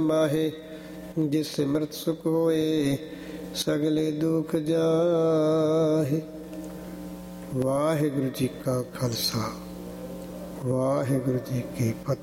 ਮਾਹੇ ਜਿਸ ਸਿਮਰਤ ਸੁਖ ਹੋਏ ਸਗਲੇ ਦੁਖ ਜਾਹੇ। ਵਾਹਿਗੁਰੂ ਜੀ ਕਾ ਖਾਲਸਾ, ਵਾਹਿਗੁਰੂ ਜੀ ਕੀ ਫਤਿਹ।